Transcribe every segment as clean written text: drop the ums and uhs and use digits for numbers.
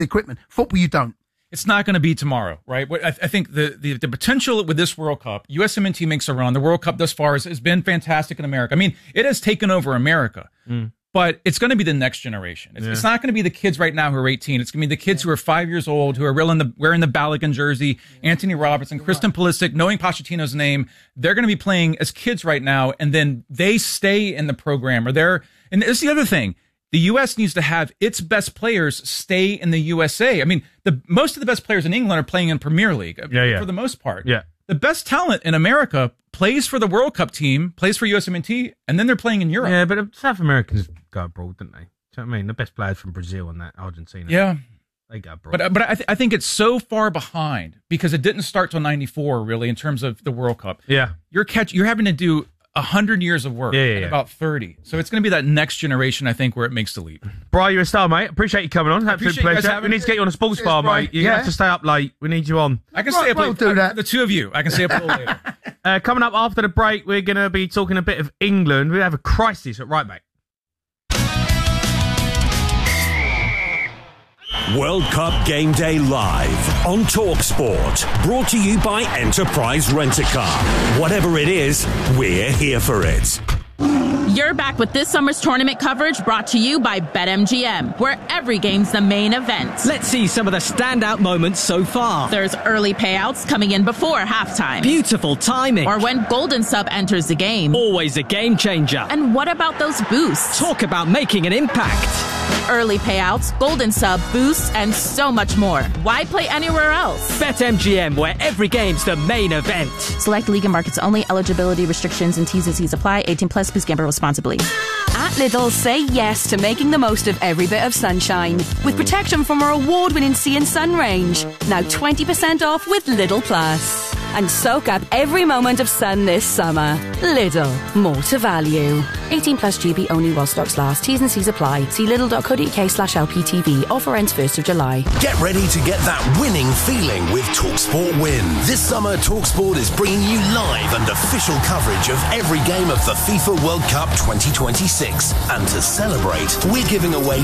equipment. Football, you don't. It's not going to be tomorrow, right? I think the potential with this World Cup, USMNT makes a run. The World Cup thus far has been fantastic in America. I mean, it has taken over America, but it's going to be the next generation. It's not going to be the kids right now who are 18. It's going to be the kids who are 5 years old, who are wearing the Balogun jersey, Anthony Robertson, Kristen Pulisic, knowing Pochettino's name. They're going to be playing as kids right now, and then they stay in the program. And this is the other thing. The U.S. needs to have its best players stay in the USA. I mean, most of the best players in England are playing in Premier League for the most part. Yeah. The best talent in America plays for the World Cup team, plays for USMNT, and then they're playing in Europe. Yeah, but South Americans go abroad, don't they? Do you know what I mean? The best players from Brazil and that Argentina. Yeah. They go abroad. But I think it's so far behind because it didn't start till 94, really, in terms of the World Cup. Yeah. You're having to do 100 years of work in about 30. So it's going to be that next generation, I think, where it makes the leap. Brian, you're a star, mate. Appreciate you coming on. Absolute pleasure. We need to get you on a sports bar, mate. You have to stay up late. We need you on. I can stay up late. Do that. The two of you. I can stay up a little later. Coming up after the break, we're going to be talking a bit of England. We have a crisis at right back. World Cup Game Day live on TalkSport. Brought to you by Enterprise Rent-A-Car. Whatever it is, we're here for it. You're back with this summer's tournament coverage brought to you by BetMGM, where every game's the main event. Let's see some of the standout moments so far. There's early payouts coming in before halftime. Beautiful timing. Or when Golden Sub enters the game. Always a game changer. And what about those boosts? Talk about making an impact. Early payouts, Golden Sub, boosts, and so much more. Why play anywhere else? BetMGM, where every game's the main event. Select league and markets only. Eligibility restrictions and T's and C's apply. 18 plus. Please gamble responsibly. At Lidl, say yes to making the most of every bit of sunshine with protection from our award-winning Sea and Sun range. Now 20% off with Lidl Plus. And soak up every moment of sun this summer. Lidl, more to value. 18 plus GB only while stocks last. T's and C's apply. See lidl.co.uk/LPTV. Offer ends 1st of July. Get ready to get that winning feeling with TalkSport Win. This summer, TalkSport is bringing you live and official coverage of every game of the FIFA World Cup 2026. And to celebrate, we're giving away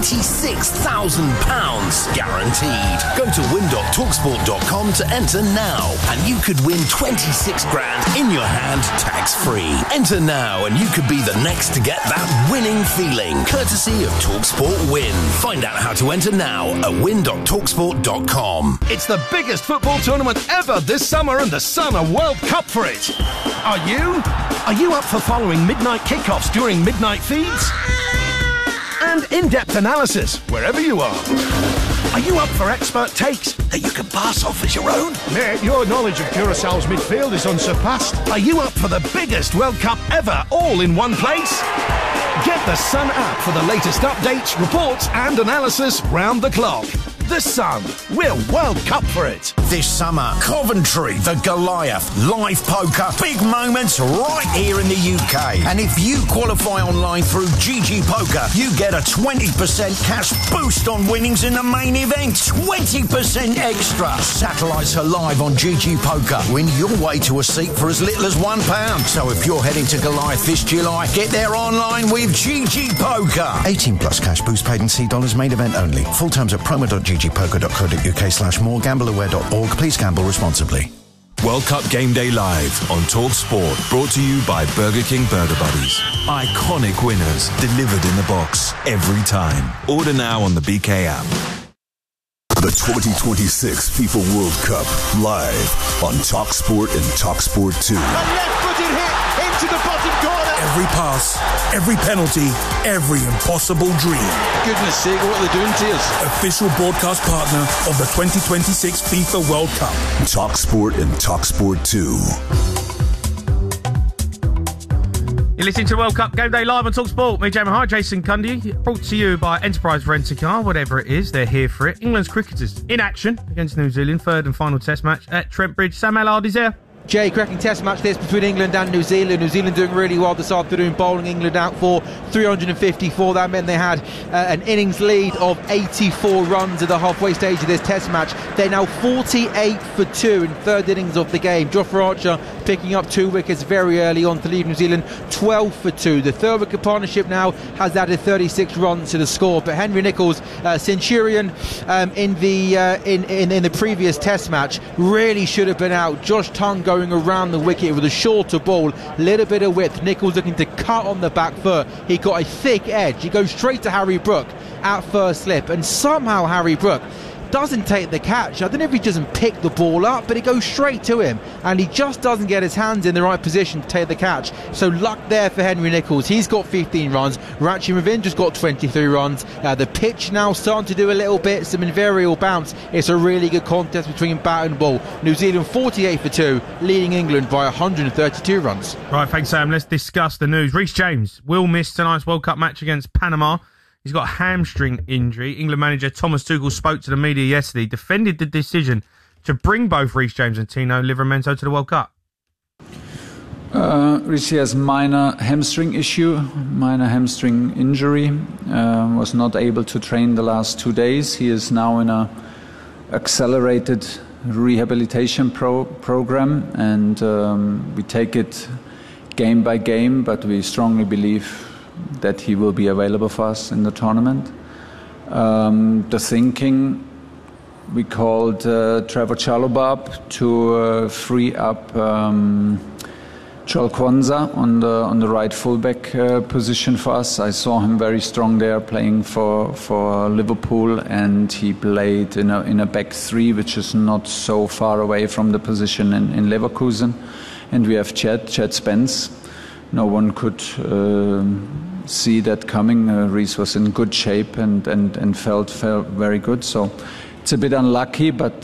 £26,000 guaranteed. Go to win.talksport.com to enter now, and you could win 26 grand in your hand, tax-free. Enter now, and you could be the next to get that winning feeling, courtesy of TalkSport Win. Find out how to enter now at win.talksport.com. It's the biggest football tournament ever this summer, and the Sun are World Cup for it. Are you? Are you up for following midnight kickoffs during midnight feeds? And in-depth analysis wherever you are. Are you up for expert takes that you can pass off as your own? Mate, your knowledge of Curaçao's midfield is unsurpassed. Are you up for the biggest World Cup ever, all in one place? Get the Sun app for the latest updates, reports and analysis round the clock. The Sun. We're World Cup for it. This summer, Coventry, the Goliath, live poker, big moments right here in the UK. And if you qualify online through GG Poker, you get a 20% cash boost on winnings in the main event. 20% extra. Satellites are live on GG Poker. Win your way to a seat for as little as £1. So if you're heading to Goliath this July, get there online with GG Poker. 18 plus cash boost paid in $C main event only. Full terms at promo.ggpoker.co.uk/more. Gambleaware.org. Please gamble responsibly. World Cup Game Day live on TalkSport. Brought to you by Burger King Burger Buddies. Iconic winners delivered in the box every time. Order now on the BK app. The 2026 FIFA World Cup live on TalkSport and TalkSport 2. A left-footed hit into the bottom corner. Every pass, every penalty, every impossible dream. Goodness sake, what are they doing to us? Official broadcast partner of the 2026 FIFA World Cup. TalkSport and TalkSport 2. You're listening to World Cup Game Day live on TalkSport. Me, Jamie High, Jason Cundy. Brought to you by Enterprise Rent-A-Car. Whatever it is, they're here for it. England's cricketers in action against New Zealand. Third and final test match at Trent Bridge. Sam Allard is there. Jay, cracking test match this between England and New Zealand. New Zealand doing really well this afternoon, bowling England out for 354. That meant they had an innings lead of 84 runs at the halfway stage of this test match. They're now 48 for 2 in third innings of the game. Jofra Archer picking up 2 wickets very early on to leave New Zealand 12 for 2. The third wicket partnership now has added 36 runs to the score. But Henry Nicholls, Centurion in the previous test match, really should have been out. Josh Tongue going around the wicket with a shorter ball, little bit of width. Nicholls looking to cut on the back foot. He got a thick edge. He goes straight to Harry Brook at first slip, and somehow Harry Brook doesn't take the catch. I don't know if he doesn't pick the ball up, but it goes straight to him, and he just doesn't get his hands in the right position to take the catch. So luck there for Henry Nicholls. He's got 15 runs. Ranchi Ravindra's got 23 runs. The pitch now starting to do a little bit, some invariable bounce. It's a really good contest between bat and ball. New Zealand 48 for 2, leading England by 132 runs. Right, thanks Sam. Let's discuss the news. Reece James will miss tonight's World Cup match against Panama. He's got a hamstring injury. England manager Thomas Tuchel spoke to the media yesterday, defended the decision to bring both Reece James and Tino Livramento to the World Cup. Reece has minor hamstring injury. Was not able to train the last 2 days. He is now in a accelerated rehabilitation program, and we take it game by game, but we strongly believe that he will be available for us in the tournament. The thinking, we called Trevor Chalobah to free up Joel Kwanzaa on the right fullback position for us. I saw him very strong there playing for Liverpool, and he played in a back three, which is not so far away from the position in Leverkusen. And we have Chad Spence. No one could see that coming. Reece was in good shape and felt very good. So it's a bit unlucky, but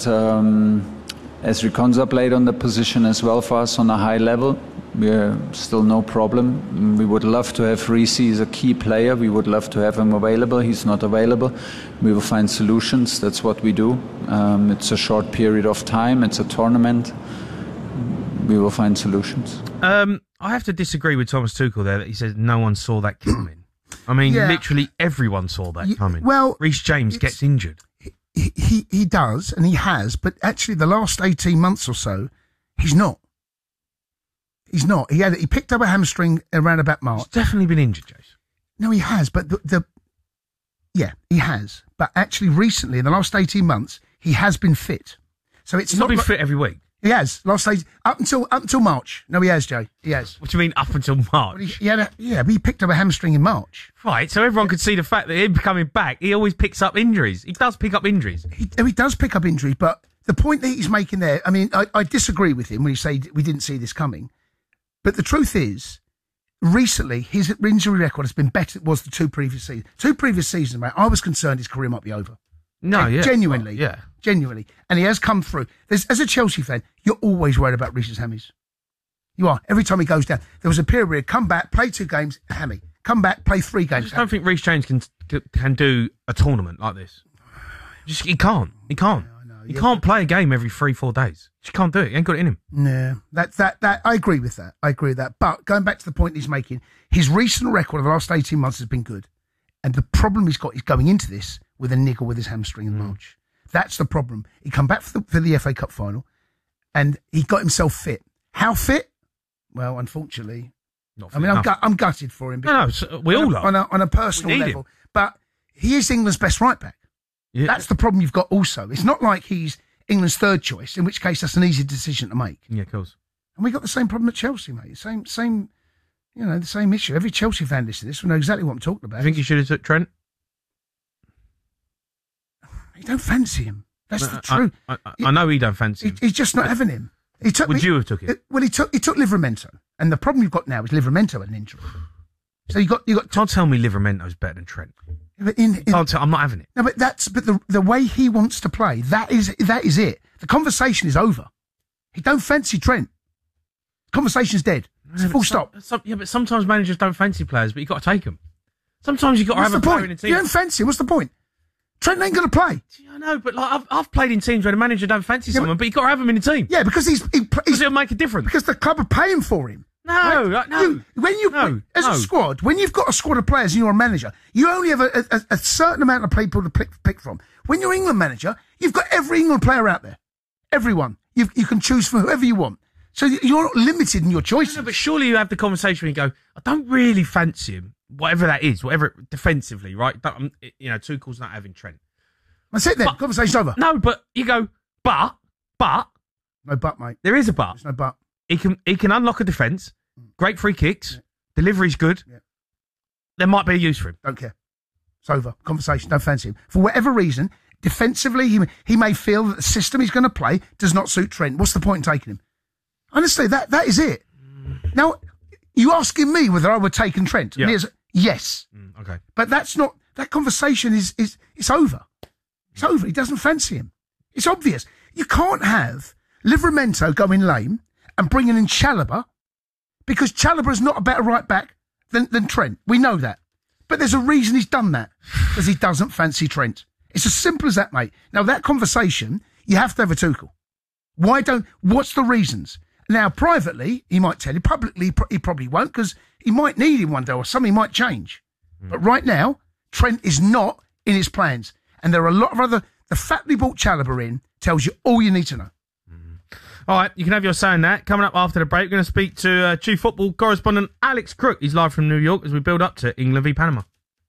Ezri Konsa played on the position as well for us on a high level. We're still no problem. We would love to have Reece. He's a key player. We would love to have him available. He's not available. We will find solutions. That's what we do. It's a short period of time. It's a tournament. We will find solutions. I have to disagree with Thomas Tuchel there that he says no one saw that coming. I mean, literally everyone saw that coming. Well, Reece James gets injured. He does, and he has, but actually the last 18 months or so, he's not. He's not. He picked up a hamstring around about March. He's definitely been injured, Jace. No, he has, but he has. But actually recently, in the last 18 months, he has been fit. So it's He's not been fit every week. He has. Last stage up until March. No, he has, Jay. He has. What do you mean up until March? But he picked up a hamstring in March. Right, so everyone could see the fact that him coming back, he always picks up injuries. He does pick up injuries. He does pick up injuries, but the point that he's making there, I mean, I disagree with him when he say we didn't see this coming. But the truth is, recently, his injury record has been better than it was the two previous seasons. 2 previous seasons, mate, I was concerned his career might be over. No, yeah. Genuinely. Yeah. Genuinely. And he has come through. As a Chelsea fan, you're always worried about Reece's hammies. You are. Every time he goes down. There was a period where he'd come back, play 2 games, hammy. Come back, play 3 games. I just don't think Reece James can do a tournament like this. He can't. He can't. He can't play a game every 3-4 days. He can't do it. He ain't got it in him. Yeah, that I agree with that. But going back to the point he's making, his recent record of the last 18 months has been good. And the problem he's got is going into this with a niggle with his hamstring in March. That's the problem. He come back for the FA Cup final, and he got himself fit. How fit? Well, unfortunately, not fit enough. I'm gutted for him. No, we all are on a personal level. But he is England's best right back. Yeah. That's the problem you've got. Also, it's not like he's England's third choice. In which case, that's an easy decision to make. Yeah, of course. And we got the same problem at Chelsea, mate. Same. You know, the same issue. Every Chelsea fan listening to this will know exactly what I'm talking about. I think you should have took Trent. You don't fancy him. That's the truth. I know he don't fancy him. He's just not having him. Would you have took it? Well, he took Livramento, and the problem you've got now is Livramento had an injury. So you got. Can't tell me Livramento's better than Trent. But I'm not having it. No, but the way he wants to play. That is it. The conversation is over. He don't fancy Trent. Conversation's dead. Full stop. But sometimes managers don't fancy players, but you've got to take them. Sometimes you've got to have a player in the team. You don't fancy him. What's the point? Trent ain't going to play. I know, but like I've played in teams where the manager don't fancy someone, but you got to have him in the team. Yeah, because he's it'll make a difference. Because the club are paying for him. No, right? no. As a squad, when you've got a squad of players and you're a manager, you only have a certain amount of people to pick from. When you're England manager, you've got every England player out there. Everyone. You can choose from whoever you want. So you're not limited in your choices. No, but surely you have the conversation where you go, I don't really fancy him, whatever that is, whatever defensively, right? Tuchel's not having Trent. That's it then. Conversation's over. No, but you go, but. No but, mate. There is a but. There's no but. He can unlock a defence. Great free kicks. Delivery's good. Yeah. There might be a use for him. Don't care. It's over. Conversation. Don't fancy him. For whatever reason, defensively, he may feel that the system he's going to play does not suit Trent. What's the point in taking him? Honestly, that is it. Now, you asking me whether I would take Trent? Yeah. Yes. Okay. But that's not. That conversation is it's over. It's over. He doesn't fancy him. It's obvious. You can't have Livramento going lame and bringing in Chalobah, because Chalobah is not a better right back than Trent. We know that. But there's a reason he's done that, because he doesn't fancy Trent. It's as simple as that, mate. Now, that conversation, you have to have a Tuchel. What's the reasons? Now, privately, he might tell you. Publicly, he probably won't, because he might need him one day or something might change. But right now, Trent is not in his plans. And there are a lot of the fact they brought Chalobah in tells you all you need to know. All right, you can have your say on that. Coming up after the break, we're going to speak to Chief Football correspondent Alex Crook. He's live from New York as we build up to England v Panama.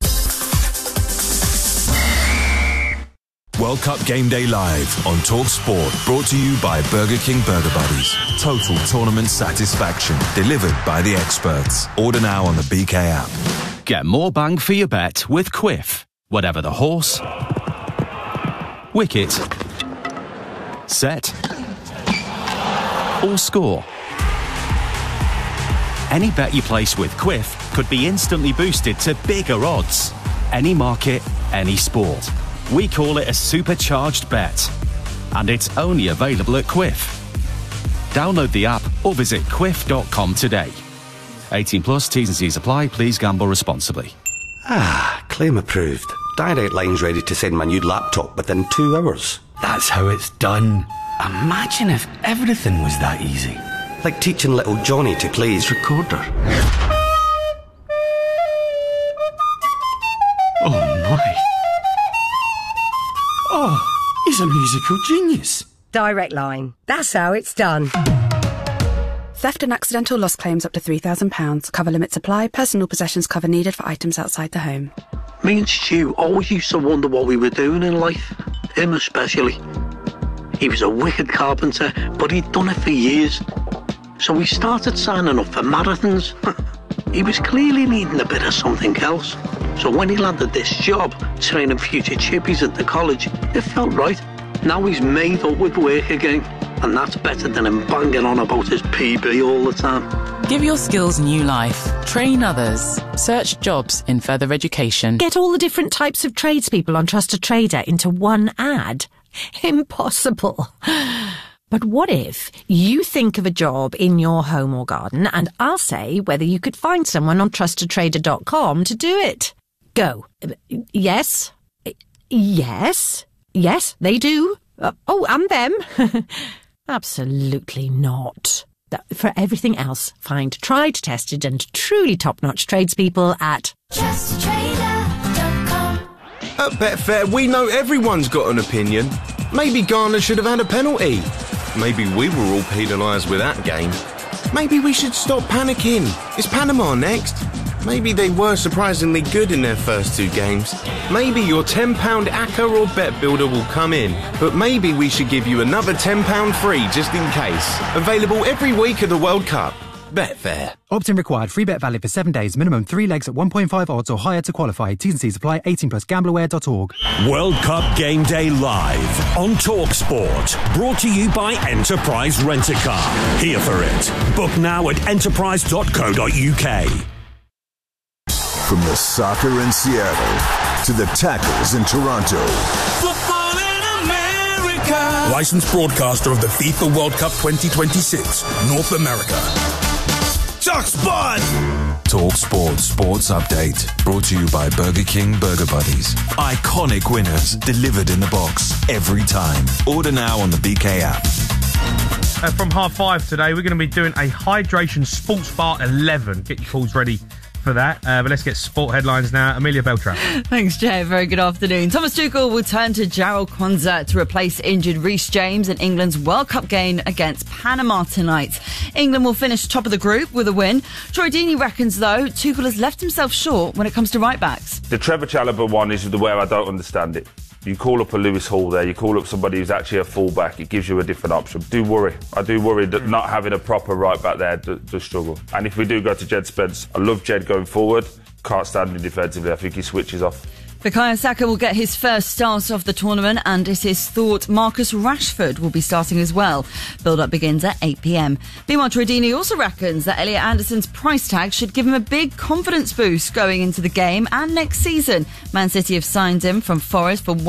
World Cup Game Day Live on Talk Sport, brought to you by Burger King Burger Buddies. Total tournament satisfaction delivered by the experts. Order now on the BK app. Get more bang for your bet with Quiff. Whatever the horse, wicket, set, or score. Any bet you place with Quiff could be instantly boosted to bigger odds. Any market, any sport. We call it a supercharged bet. And it's only available at Quiff. Download the app or visit quiff.com today. 18 plus, T's and C's apply. Please gamble responsibly. Claim approved. Direct Line's ready to send my new laptop within 2 hours. That's how it's done. Imagine if everything was that easy. Like teaching little Johnny to play his recorder. Oh my. Oh, he's a musical genius. Direct Line. That's how it's done. Theft and accidental loss claims up to £3,000. Cover limits apply. Personal possessions cover needed for items outside the home. Me and Stu always used to wonder what we were doing in life. Him especially. He was a wicked carpenter, but he'd done it for years. So we started signing up for marathons. He was clearly needing a bit of something else. So when he landed this job, training future chippies at the college, it felt right. Now he's made up with work again. And that's better than him banging on about his PB all the time. Give your skills new life. Train others. Search jobs in further education. Get all the different types of tradespeople on Trusted Trader into one ad. Impossible. But what if you think of a job in your home or garden and I'll say whether you could find someone on trustedtrader.com to do it? Go. Yes. Yes. Yes, they do. And them. Absolutely not. For everything else, find tried, tested and truly top-notch tradespeople at TrustedTrader.com. At Betfair, we know everyone's got an opinion. Maybe Ghana should have had a penalty. Maybe we were all penalised with that game. Maybe we should stop panicking. Is Panama next? Maybe they were surprisingly good in their first 2 games. Maybe your £10 ACCA or Bet Builder will come in. But maybe we should give you another £10 free just in case. Available every week of the World Cup. Betfair. Opt-in required. Free bet valid for 7 days. Minimum 3 legs at 1.5 odds or higher to qualify. T's and C's apply. 18 plus gambleaware.org. World Cup Game Day Live on Talk Sport. Brought to you by Enterprise Rent-A-Car. Here for it. Book now at enterprise.co.uk. From the soccer in Seattle to the tackles in Toronto. Football in America. Licensed broadcaster of the FIFA World Cup 2026, North America. Talk Sport! Talk Sport Sports Update. Brought to you by Burger King Burger Buddies. Iconic winners delivered in the box every time. Order now on the BK app. From 5:30 today, we're going to be doing a hydration sports bar 11. Get your calls ready for that. But let's get sport headlines now. Amelia Beltran. Thanks, Jay. Very good afternoon. Thomas Tuchel will turn to Jarell Quansah to replace injured Reece James in England's World Cup game against Panama tonight. England will finish top of the group with a win. Troy Deeney reckons, though, Tuchel has left himself short when it comes to right-backs. The Trevor Chalobah one is the way I don't understand it. You call up a Lewis Hall there, you call up somebody who's actually a full-back, it gives you a different option. I do worry that not having a proper right-back there does struggle. And if we do go to Jed Spence, I love Jed going forward, can't stand him defensively, I think he switches off. Bukayo Saka will get his first start of the tournament, and it is thought Marcus Rashford will be starting as well. Build-up begins at 8 p.m. Meanwhile, Troy Deeney also reckons that Elliot Anderson's price tag should give him a big confidence boost going into the game and next season. Man City have signed him from Forest for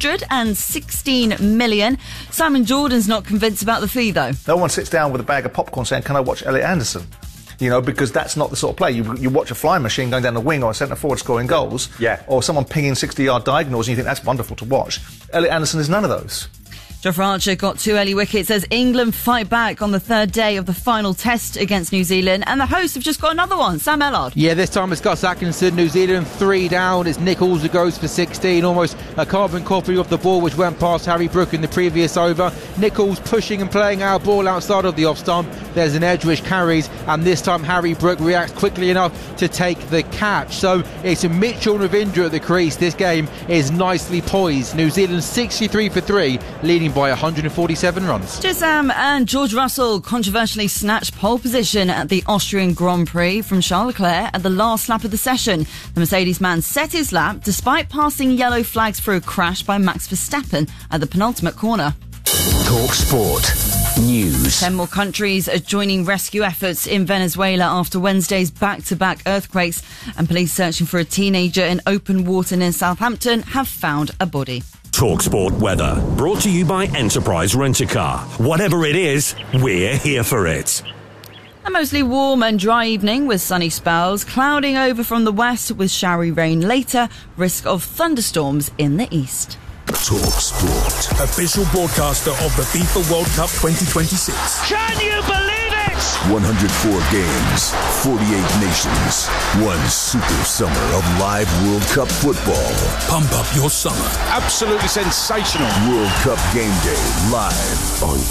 $116 million. Simon Jordan's not convinced about the fee, though. No one sits down with a bag of popcorn saying, can I watch Elliot Anderson? You know, because that's not the sort of play. You watch a flying machine going down the wing or a centre forward scoring goals, or someone pinging 60-yard diagonals, and you think that's wonderful to watch. Elliot Anderson is none of those. Jofra Archer got 2 early wickets as England fight back on the third day of the final test against New Zealand, and the hosts have just got another one. Sam Ellard. Yeah, this time it's Gus Atkinson. New Zealand 3 down. It's Nichols who goes for 16, almost a carbon copy of the ball which went past Harry Brook in the previous over. Nichols pushing and playing our ball outside of the off stump. There's an edge which carries, and this time Harry Brook reacts quickly enough to take the catch. So it's a Mitchell and Ravindra at the crease. This game is nicely poised. New Zealand 63 for 3, leading by 147 runs. Cheers, Sam. And George Russell controversially snatched pole position at the Austrian Grand Prix from Charles Leclerc at the last lap of the session. The Mercedes man set his lap despite passing yellow flags for a crash by Max Verstappen at the penultimate corner. Talk Sport News. 10 more countries are joining rescue efforts in Venezuela after Wednesday's back-to-back earthquakes, and police searching for a teenager in open water near Southampton have found a body. TalkSport weather, brought to you by Enterprise Rent-A-Car. Whatever it is, we're here for it. A mostly warm and dry evening with sunny spells, clouding over from the west with showery rain later, risk of thunderstorms in the east. Talk Sport. Official broadcaster of the FIFA World Cup 2026. Can you believe it? 104 games, 48 nations, one super summer of live World Cup football. Pump up your summer. Absolutely sensational. World Cup Game Day live on